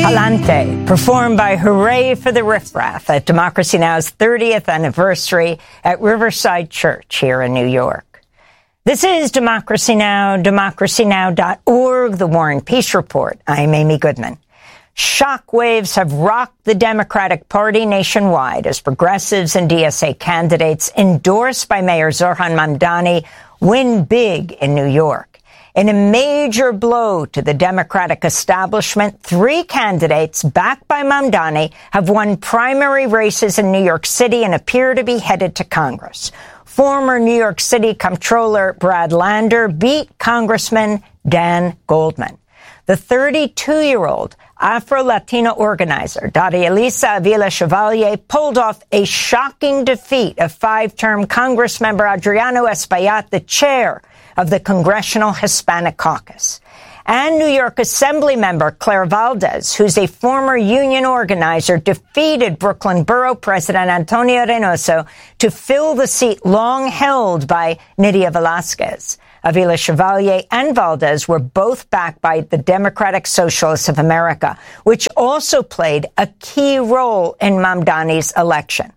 Pa'lante, performed by Hooray for the Riff Raff at Democracy Now!'s 30th anniversary at Riverside Church here in New York. This is Democracy Now!, democracynow.org, The War and Peace Report. I'm Amy Goodman. Shockwaves have rocked the Democratic Party nationwide as progressives and DSA candidates endorsed by Mayor Zohran Mamdani win big in New York. In a major blow to the Democratic establishment, 3 candidates backed by Mamdani have won primary races in New York City and appear to be headed to Congress. Former New York City Comptroller Brad Lander beat Congressman Dan Goldman. The 32-year-old Afro-Latino organizer, Daria Elisa Avila Chevalier, pulled off a shocking defeat of 5-term Congressmember Adriano Espaillat, the chair of the Congressional Hispanic Caucus. And New York Assembly member Claire Valdez, who's a former union organizer, defeated Brooklyn Borough President Antonio Reynoso to fill the seat long held by Nydia Velázquez. Avila Chevalier and Valdez were both backed by the Democratic Socialists of America, which also played a key role in Mamdani's election.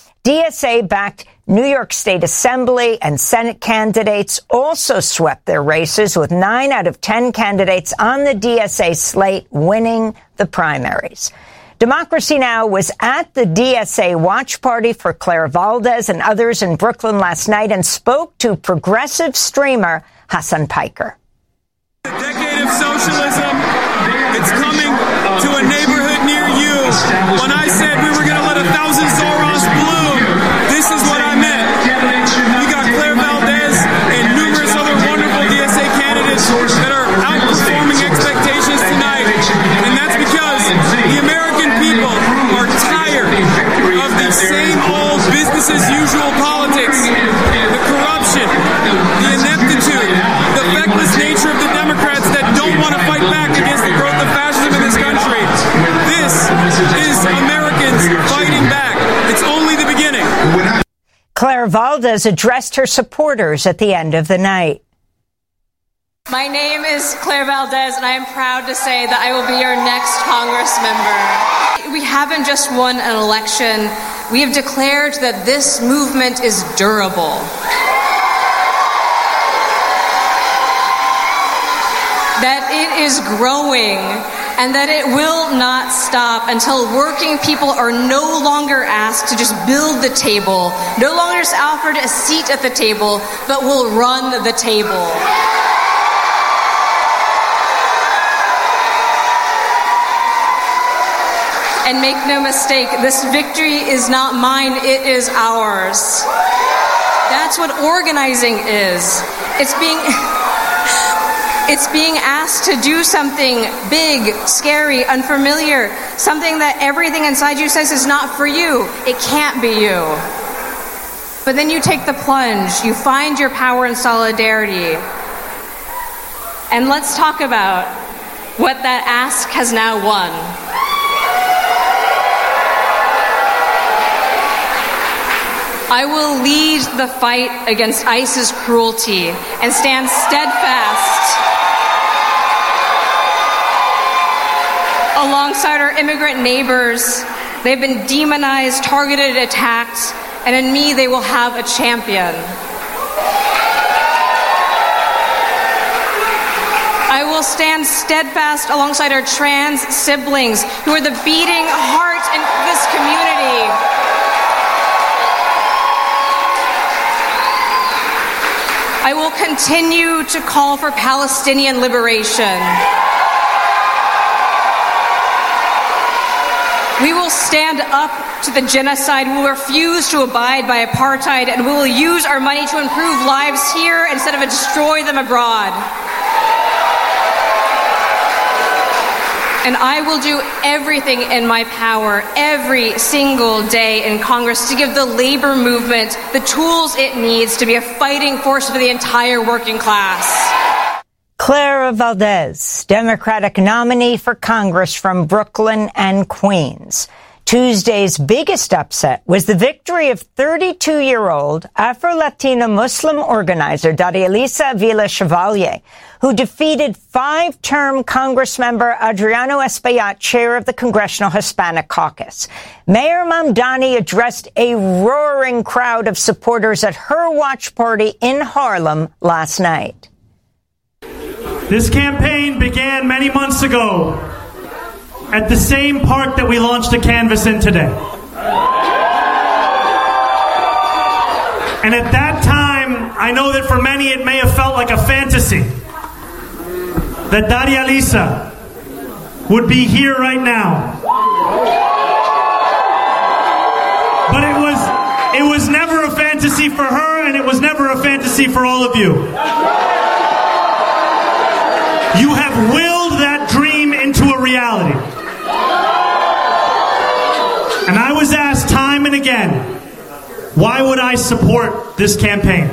DSA-backed New York State Assembly and Senate candidates also swept their races, with 9 out of 10 candidates on the DSA slate winning the primaries. Democracy Now! Was at the DSA watch party for Claire Valdez and others in Brooklyn last night and spoke to progressive streamer Hassan Piker. The decade of socialism, it's coming to a neighborhood near you. When I said we were going to let 1,000 Zoras bloom, this is what I meant. You got Claire Valdez and numerous other wonderful DSA candidates that are outperforming expectations tonight. And that's because the American people are tired of the same old business as usual politics, the corruption, the ineptitude, the feckless nature of the Democrats that don't want to fight back against the growth of fascism in this country. This is Americans fighting back. It's only the beginning. Claire Valdez addressed her supporters at the end of the night. My name is Claire Valdez, and I am proud to say that I will be your next Congress member. We haven't just won an election. We have declared that this movement is durable. That it is growing, and that it will not stop until working people are no longer asked to just build the table, no longer just offered a seat at the table, but will run the table. And make no mistake, this victory is not mine, it is ours. That's what organizing is. It's being asked to do something big, scary, unfamiliar, something that everything inside you says is not for you. It can't be you. But then you take the plunge, you find your power and solidarity. And let's talk about what that ask has now won. I will lead the fight against ICE's cruelty and stand steadfast alongside our immigrant neighbors. They've been demonized, targeted, attacked, and in me they will have a champion. I will stand steadfast alongside our trans siblings who are the beating heart in this community. I will continue to call for Palestinian liberation. We will stand up to the genocide. We will refuse to abide by apartheid, and we will use our money to improve lives here instead of destroy them abroad. And I will do everything in my power every single day in Congress to give the labor movement the tools it needs to be a fighting force for the entire working class. Claire Valdez, Democratic nominee for Congress from Brooklyn and Queens. Tuesday's biggest upset was the victory of 32-year-old Afro-Latina Muslim organizer Daria Lisa Avila Chevalier, who defeated 5-term Congressmember Adriano Espaillat, chair of the Congressional Hispanic Caucus. Mayor Mamdani addressed a roaring crowd of supporters at her watch party in Harlem last night. This campaign began many months ago at the same park that we launched a canvas in today. And at that time, I know that for many it may have felt like a fantasy that Daria Lisa would be here right now. But it was never a fantasy for her, and it was never a fantasy for all of you. You have willed that dream into a reality. And I was asked time and again, why would I support this campaign?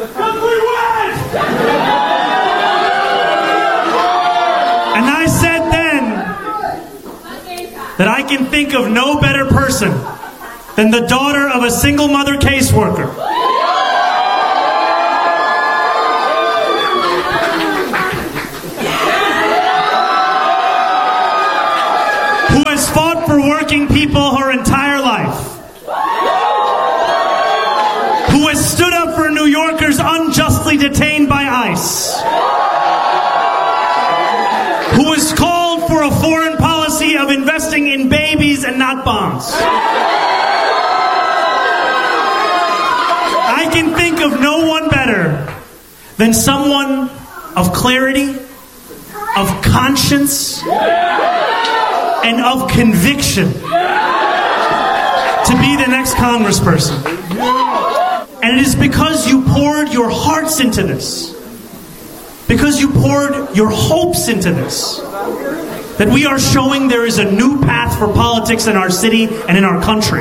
And I said then that I can think of no better person than the daughter of a single mother caseworker who has fought for working people her entire life, who has stood up for New Yorkers unjustly detained by ICE, who has called for a foreign policy of investing in babies and not bombs. I can think of no one better than someone of clarity, of conscience, and of conviction to be the next congressperson. And it is because you poured your hearts into this, because you poured your hopes into this, that we are showing there is a new path for politics in our city and in our country.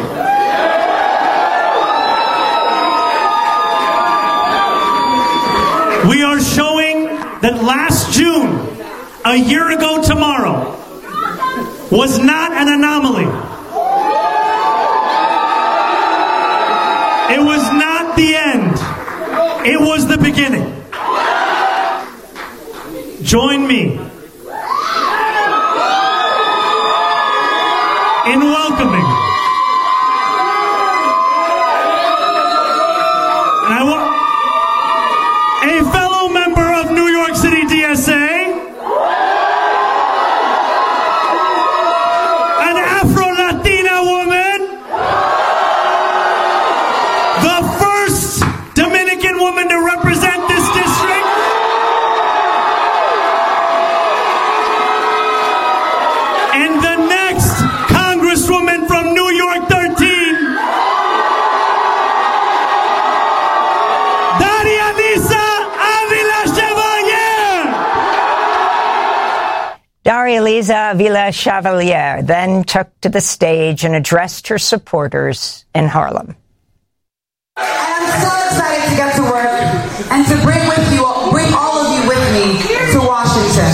We are showing that last June, a year ago tomorrow, was not an anomaly. It was not the end. It was the beginning. Join me in welcoming. And I want a fellow member of New York City DSA, an Afro-Latina woman, the first Dominican woman to represent this district, and the next Congresswoman from New York 13, Daria Lisa Avila Chevalier. Daria Lisa Avila Chevalier then took to the stage and addressed her supporters in Harlem. I am so excited to get to work and to bring all of you with me to Washington.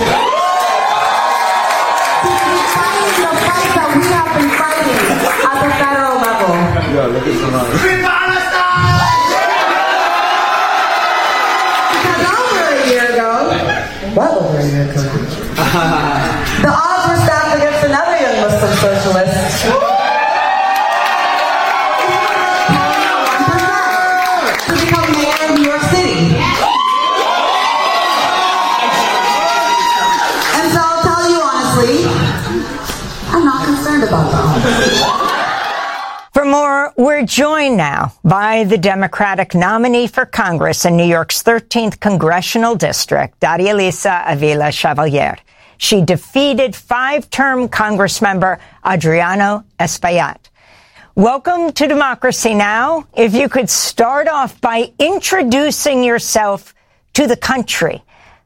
To be fighting the fight that we have been fighting at the federal level. Because over a year ago, the odds were stacked against another young Muslim socialist. To become mayor of New York City. And so I'll tell you honestly, I'm not concerned about that. For more, we're joined now by the Democratic nominee for Congress in New York's 13th Congressional District, Daria Lisa Avila Chevalier. She defeated 5-term Congressmember Adriano Espaillat. Welcome to Democracy Now! If you could start off by introducing yourself to the country.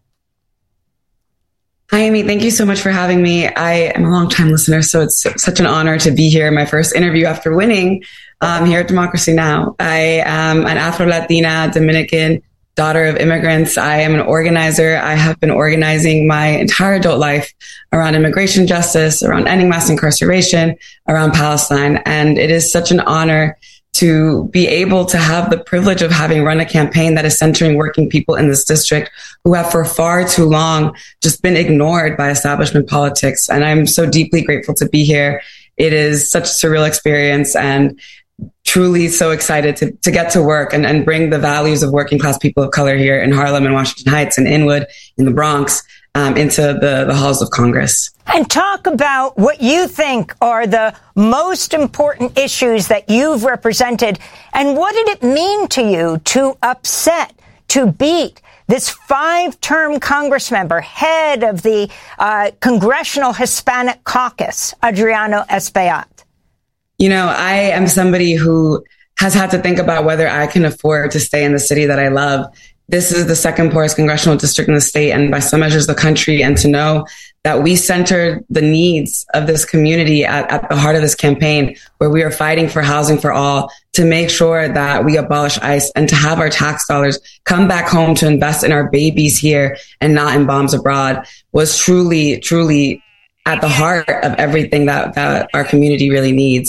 Hi, Amy. Thank you so much for having me. I am a longtime listener, so it's such an honor to be here. My first interview after winning here at Democracy Now! I am an Afro-Latina Dominican daughter of immigrants. I am an organizer. I have been organizing my entire adult life around immigration justice, around ending mass incarceration, around Palestine. And it is such an honor to be able to have the privilege of having run a campaign that is centering working people in this district who have for far too long just been ignored by establishment politics. And I'm so deeply grateful to be here. It is such a surreal experience, and truly so excited to get to work and bring the values of working class people of color here in Harlem and Washington Heights and Inwood in the Bronx into the halls of Congress. And talk about what you think are the most important issues that you've represented, and what did it mean to you to upset, to beat this 5-term Congress member, head of the Congressional Hispanic Caucus, Adriano Espaillat? You know, I am somebody who has had to think about whether I can afford to stay in the city that I love. This is the second poorest congressional district in the state, and by some measures the country. And to know that we centered the needs of this community at the heart of this campaign, where we are fighting for housing for all, to make sure that we abolish ICE and to have our tax dollars come back home to invest in our babies here and not in bombs abroad, was truly, truly at the heart of everything that our community really needs.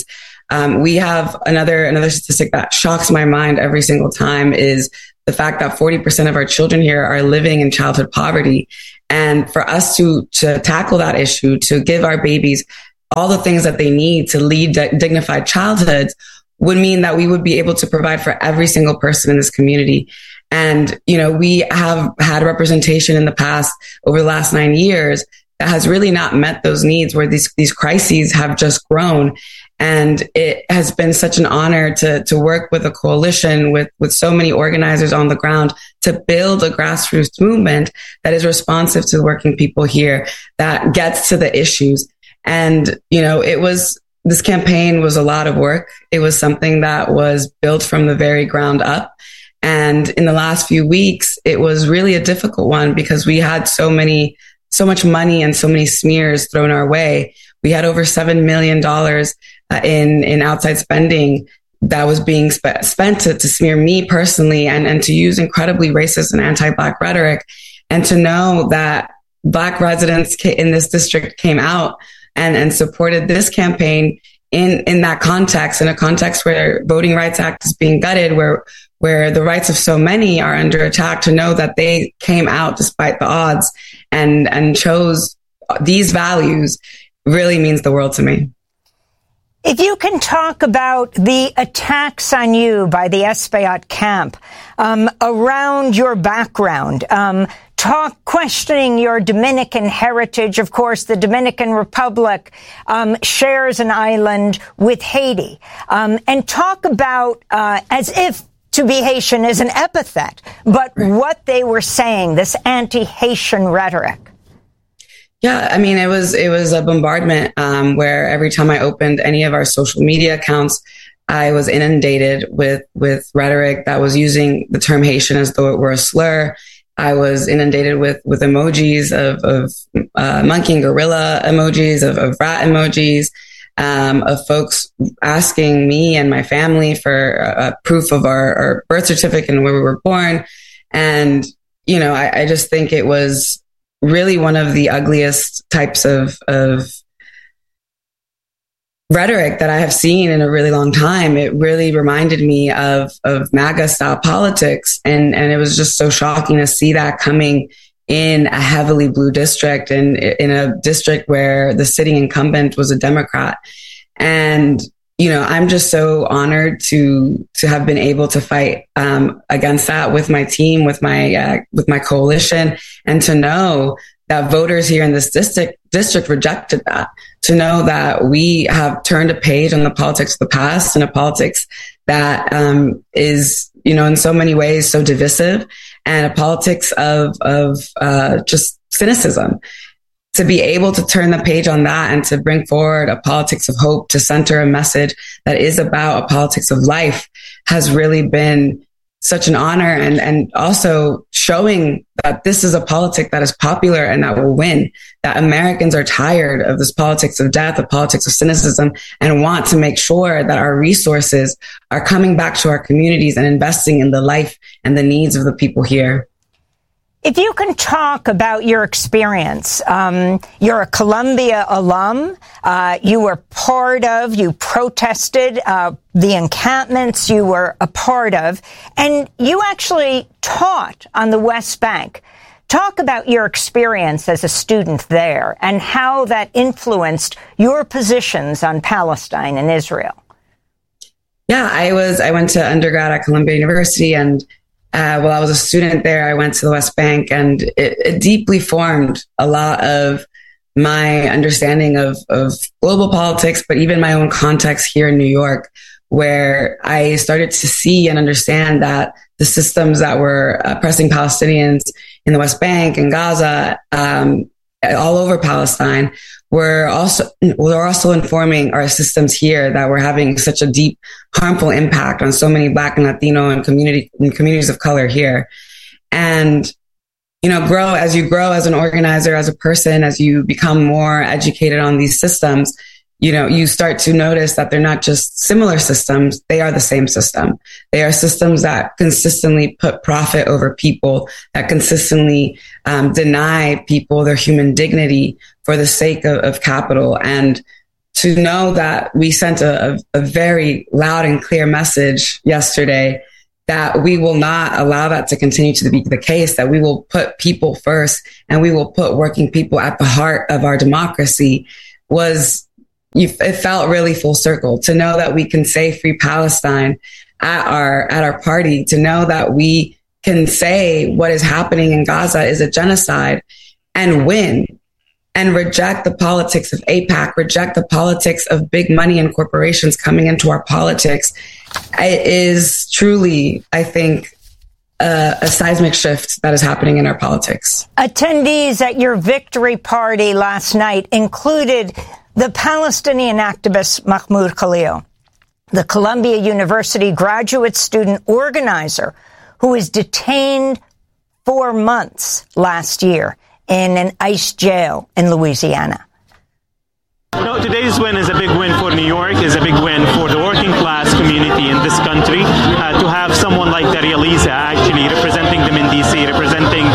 We have another statistic that shocks my mind every single time is the fact that 40% of our children here are living in childhood poverty. And for us to tackle that issue, to give our babies all the things that they need to lead dignified childhoods, would mean that we would be able to provide for every single person in this community. And, you know, we have had representation in the past over the last 9 years that has really not met those needs, where these crises have just grown. And it has been such an honor to work with a coalition with so many organizers on the ground to build a grassroots movement that is responsive to the working people here, that gets to the issues. And, you know, this campaign was a lot of work. It was something that was built from the very ground up. And in the last few weeks, it was really a difficult one because we had so much money and so many smears thrown our way. We had over $7 million in outside spending that was being spent to smear me personally and to use incredibly racist and anti-Black rhetoric. And to know that Black residents in this district came out and supported this campaign in that context, in a context where Voting Rights Act is being gutted, where the rights of so many are under attack, to know that they came out despite the odds and chose these values really means the world to me. If you can talk about the attacks on you by the Espaillat camp, around your background, questioning your Dominican heritage. Of course, the Dominican Republic shares an island with Haiti. And talk about, as if to be Haitian is an epithet, but what they were saying, this anti-Haitian rhetoric. Yeah, I mean, it was a bombardment where every time I opened any of our social media accounts, I was inundated with rhetoric that was using the term Haitian as though it were a slur. I was inundated with emojis of monkey and gorilla emojis, of rat emojis, of folks asking me and my family for proof of our birth certificate and where we were born. And, you know, I just think it was really one of the ugliest types of rhetoric that I have seen in a really long time. It really reminded me of MAGA style politics. And it was just so shocking to see that coming in a heavily blue district and in a district where the sitting incumbent was a Democrat. And, you know, I'm just so honored to have been able to fight against that with my team, with my coalition, and to know that voters here in this district rejected that. To know that we have turned a page on the politics of the past and a politics that is, you know, in so many ways so divisive, and a politics of just cynicism. To be able to turn the page on that and to bring forward a politics of hope, to center a message that is about a politics of life, has really been such an honor, and also showing that this is a politic that is popular and that will win, that Americans are tired of this politics of death, the politics of cynicism, and want to make sure that our resources are coming back to our communities and investing in the life and the needs of the people here. If you can talk about your experience, you're a Columbia alum. You protested the encampments you were a part of, and you actually taught on the West Bank. Talk about your experience as a student there and how that influenced your positions on Palestine and Israel. Yeah, I went to undergrad at Columbia University, and while I was a student there, I went to the West Bank, and it deeply formed a lot of my understanding of global politics, but even my own context here in New York, where I started to see and understand that the systems that were oppressing Palestinians in the West Bank and Gaza, all over Palestine, were also informing our systems here that were having such a deep, harmful impact on so many Black and Latino and communities of color here. And, as you grow as an organizer, as a person, as you become more educated on these systems, you start to notice that they're not just similar systems. They are the same system. They are systems that consistently put profit over people, that consistently deny people their human dignity for the sake of capital. And to know that we sent a very loud and clear message yesterday that we will not allow that to continue to be the case, that we will put people first and we will put working people at the heart of our democracy, it felt really full circle. To know that we can say Free Palestine at our party, to know that we can say what is happening in Gaza is a genocide and win, and reject the politics of AIPAC, reject the politics of big money and corporations coming into our politics. It is truly, I think, a seismic shift that is happening in our politics. Attendees at your victory party last night included the Palestinian activist Mahmoud Khalil, the Columbia University graduate student organizer who was detained 4 months last year in an ICE jail in Louisiana. Today's win is a big win for New York, is a big win for the working class community in this country. To have someone like Daria Lisa actually representing them in D.C., representing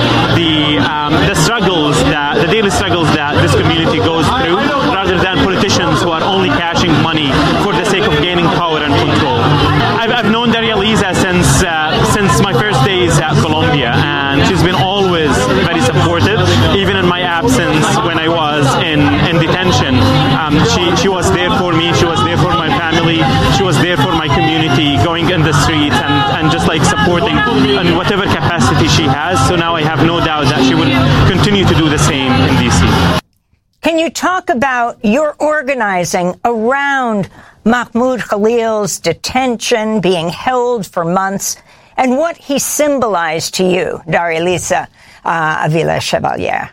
the struggles, the daily struggles that this community goes through, rather than politicians who are only cashing money for the sake of gaining power and control. I've known Daria Lisa since my first days at Columbia, and she's been always very supportive, even in my absence when I was in detention. She was there for me. She was there for my family. She was there for my community, going in the streets and just like supporting in whatever capacity she has. So now I have no doubt that she will continue to do the same in D.C. Can you talk about your organizing around Mahmoud Khalil's detention, being held for months, and what he symbolized to you, Daria Lisa Avila Chevalier?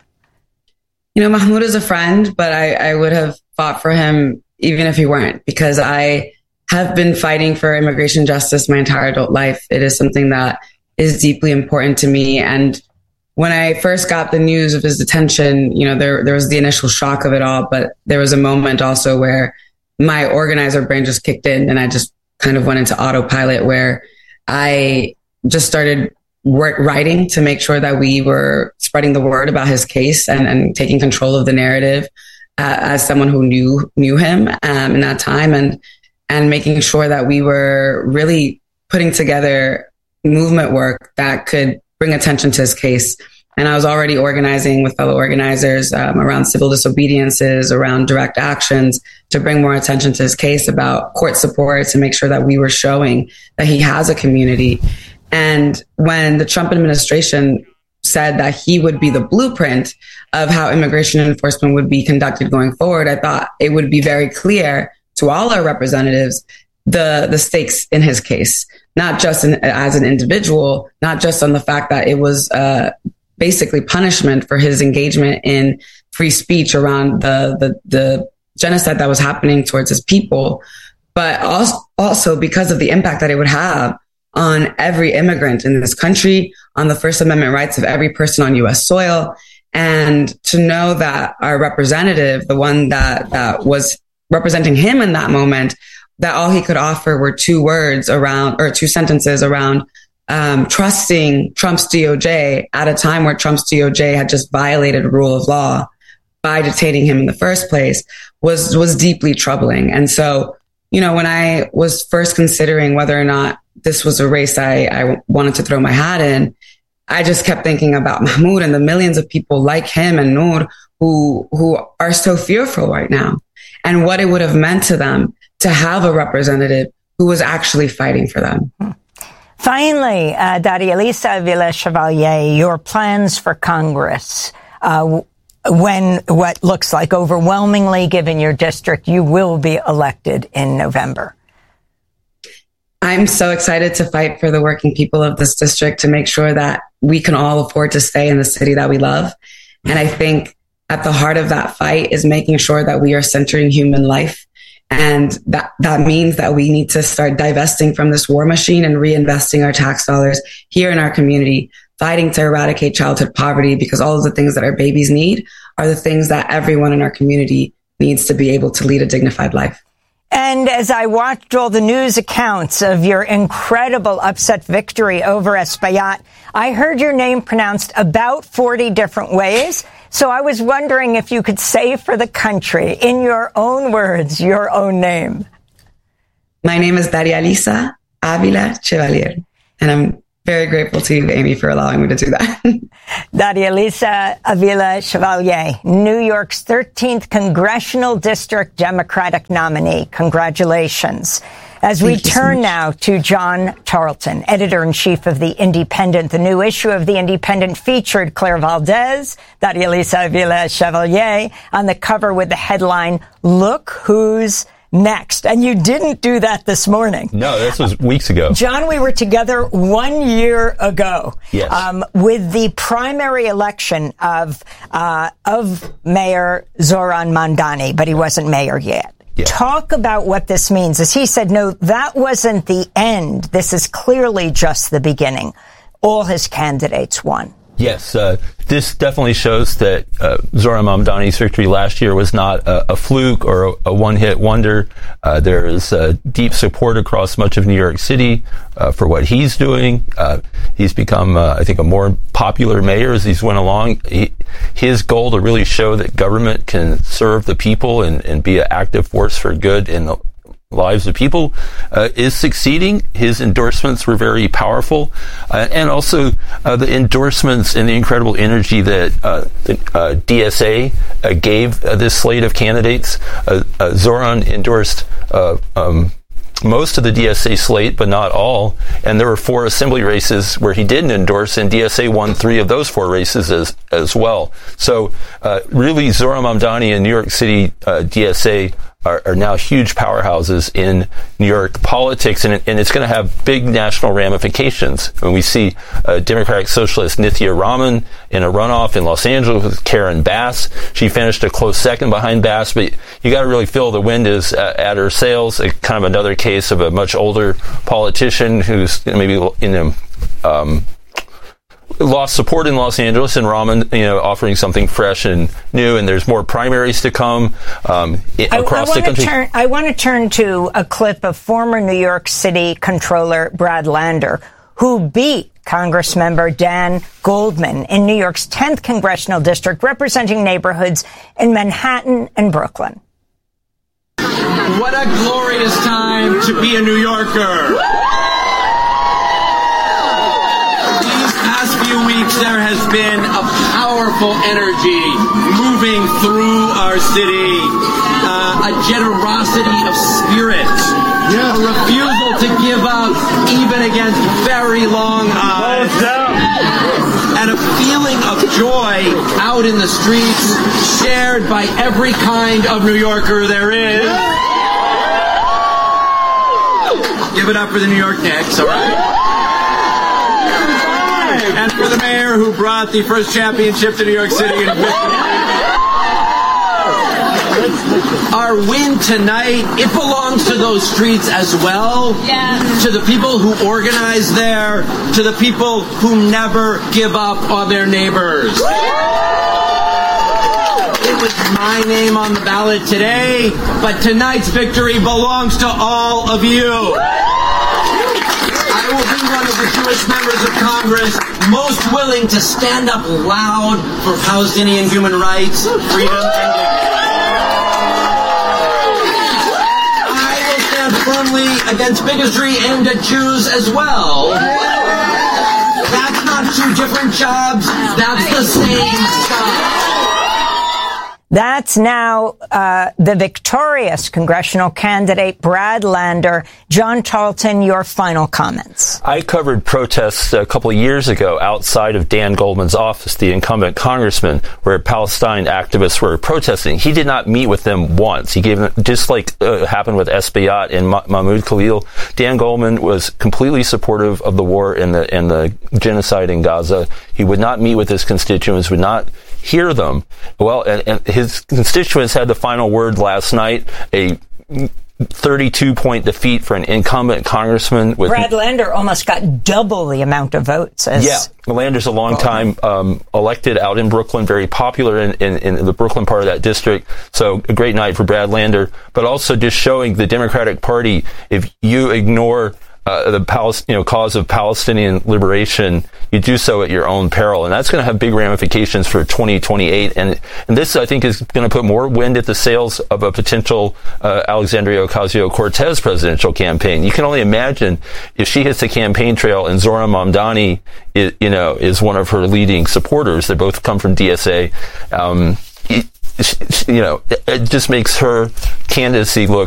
Mahmoud is a friend, but I would have fought for him even if he weren't, because I have been fighting for immigration justice my entire adult life. It is something that is deeply important to me. And when I first got the news of his detention, there was the initial shock of it all, but there was a moment also where my organizer brain just kicked in and I just kind of went into autopilot, where I just started writing to make sure that we were spreading the word about his case and taking control of the narrative as someone who knew him in that time, and making sure that we were really putting together movement work that could bring attention to his case. And I was already organizing with fellow organizers around civil disobediences, around direct actions, to bring more attention to his case, about court support, to make sure that we were showing that he has a community. And when the Trump administration said that he would be the blueprint of how immigration enforcement would be conducted going forward, I thought it would be very clear to all our representatives the stakes in his case, not just as an individual, not just on the fact that it was basically punishment for his engagement in free speech around the genocide that was happening towards his people, but also because of the impact that it would have on every immigrant in this country, on the First Amendment rights of every person on U.S. soil. And to know that our representative, the one that was representing him in that moment, that all he could offer were two sentences around trusting Trump's DOJ at a time where Trump's DOJ had just violated rule of law by detaining him in the first place was deeply troubling. And so, you know, when I was first considering whether or not this was a race I wanted to throw my hat in, I just kept thinking about Mahmoud and the millions of people like him and Noor who are so fearful right now, and what it would have meant to them to have a representative who was actually fighting for them. Finally, Darialisa Avila-Chevalier, your plans for Congress, when what looks like overwhelmingly, given your district, you will be elected in November. I'm so excited to fight for the working people of this district to make sure that we can all afford to stay in the city that we love. And I think at the heart of that fight is making sure that we are centering human life. And that means that we need to start divesting from this war machine and reinvesting our tax dollars here in our community, fighting to eradicate childhood poverty, because all of the things that our babies need are the things that everyone in our community needs to be able to lead a dignified life. And as I watched all the news accounts of your incredible upset victory over Espaillat, I heard your name pronounced about 40 different ways. So I was wondering if you could say for the country, in your own words, your own name. My name is Darialisa Avila-Chevalier, and I'm very grateful to you, Amy, for allowing me to do that. Darialisa Avila-Chevalier, New York's 13th Congressional District Democratic nominee. Congratulations. As we turn now to John Tarleton, editor-in-chief of The Independent, the new issue of The Independent featured Claire Valdez, Darialisa Avila-Chevalier, on the cover with the headline, "Look Who's Next." And you didn't do that this morning. No, this was weeks ago. John, we were together 1 year ago. Yes. With the primary election of Mayor Zoran Mamdani, but he wasn't mayor yet. Yeah. Talk about what this means. As he said, no, that wasn't the end. This is clearly just the beginning. All his candidates won. Yes, this definitely shows that Zoran Mamdani's victory last year was not a fluke or a one-hit wonder. There is deep support across much of New York City for what he's doing. He's become, I think, a more popular mayor as he's went along. His goal to really show that government can serve the people and be an active force for good in the lives of people is succeeding. His endorsements were very powerful, and also the endorsements and the incredible energy that the DSA gave this slate of candidates. Zoran endorsed most of the DSA slate, but not all. And there were 4 assembly races where he didn't endorse, and DSA won 3 of those 4 races as well. So really, Zoran Mamdani and New York City DSA are now huge powerhouses in New York politics, and it's going to have big national ramifications. When we see Democratic Socialist Nithya Raman in a runoff in Los Angeles with Karen Bass, she finished a close second behind Bass, but you got to really feel the wind is at her sails. Kind of another case of a much older politician who's maybe lost support in Los Angeles, and Raman, offering something fresh and new. And there's more primaries to come across the country. I want to turn to a clip of former New York City Comptroller Brad Lander, who beat Congressmember Dan Goldman in New York's 10th congressional district, representing neighborhoods in Manhattan and Brooklyn. What a glorious time to be a New Yorker. Few weeks there has been a powerful energy moving through our city, a generosity of spirit, a refusal to give up even against very long odds, and a feeling of joy out in the streets shared by every kind of New Yorker there is. Give it up for the New York Knicks, all right? And for the mayor who brought the first championship to New York City. Our win tonight, it belongs to those streets as well. Yeah. To the people who organize there, to the people who never give up on their neighbors. It was my name on the ballot today, but tonight's victory belongs to all of you. I will be one of the Jewish members of Congress most willing to stand up loud for Palestinian human rights, freedom, and dignity. I will stand firmly against bigotry aimed at Jews as well. That's not two different jobs. That's the same job. That's now the victorious congressional candidate, Brad Lander. John Tarleton, your final comments. I covered protests a couple of years ago outside of Dan Goldman's office, the incumbent congressman, where Palestine activists were protesting. He did not meet with them once. He gave them, just like happened with Esbayat and Mahmoud Khalil, Dan Goldman was completely supportive of the war and the genocide in Gaza. He would not meet with his constituents, would not hear them. Well, and his constituents had the final word last night, a 32-point defeat for an incumbent congressman. With Brad Lander almost got double the amount of votes. Lander's a long time elected out in Brooklyn, very popular in the Brooklyn part of that district. So a great night for Brad Lander, but also just showing the Democratic Party, if you ignore the cause of Palestinian liberation, you do so at your own peril, and that's going to have big ramifications for 2028. And this, I think, is going to put more wind at the sails of a potential Alexandria Ocasio-Cortez presidential campaign. You can only imagine if she hits the campaign trail and Zohran Mamdani is one of her leading supporters. They both come from DSA. It just makes her candidacy look